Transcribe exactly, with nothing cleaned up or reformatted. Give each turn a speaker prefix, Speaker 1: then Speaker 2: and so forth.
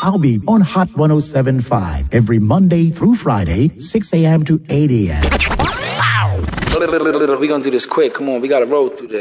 Speaker 1: I'll be on Hot one oh seven point five every Monday through Friday, six a.m. to eight a.m.
Speaker 2: We're gonna do this quick. Come on, we gotta roll through this.